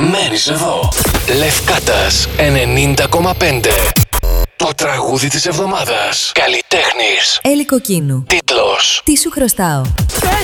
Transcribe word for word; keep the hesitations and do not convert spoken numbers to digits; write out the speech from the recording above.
μένεις εδώ. Λευκάτας ενενήντα κόμμα πέντε. Το τραγούδι της εβδομάδας. Καλλιτέχνης. Έλλη Κοκκίνου. Τίτλος: Τι σου χρωστάω. Πες